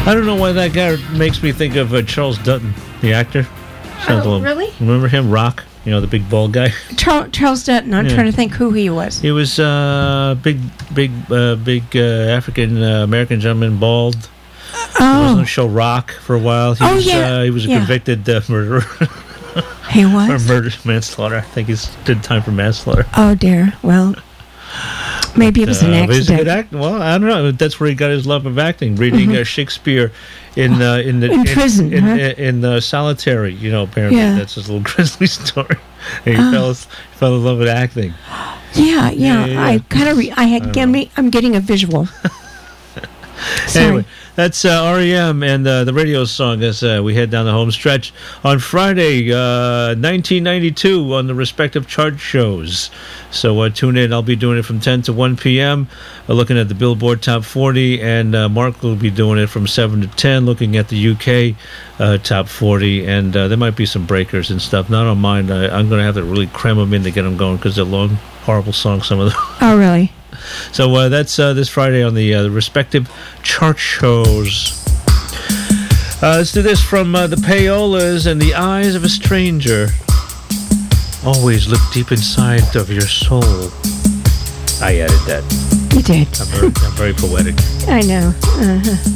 I don't know why that guy makes me think of Charles Dutton, the actor. Really? Remember him? Rock? You know, the big bald guy. Charles Dutton. I'm trying to think who he was. He was big African American gentleman, bald. He was on the show Rock for a while. He was a convicted murderer. He was? Or manslaughter. I think he did time for manslaughter. Oh, dear. Well, maybe it was an accident. He's a good actor. Well, I don't know. That's where he got his love of acting. Reading Shakespeare in prison, in solitary. You know, apparently that's his little grisly story. And he fell in love with acting. Yeah. I kind of. I'm getting a visual. Anyway, that's REM and the radio song as we head down the home stretch on Friday, 1992 on the respective chart shows. So tune in. I'll be doing it from 10 to 1 p.m., looking at the Billboard Top 40, and Mark will be doing it from 7 to 10, looking at the UK Top 40, and there might be some breakers and stuff. Not on mine. I'm going to have to really cram them in to get them going because they're long, horrible songs, some of them. Oh, really? So that's this Friday on the respective chart shows. Let's do this from the Payolas and The Eyes of a Stranger. Always look deep inside of your soul. I added that. You did. I'm very poetic. I know.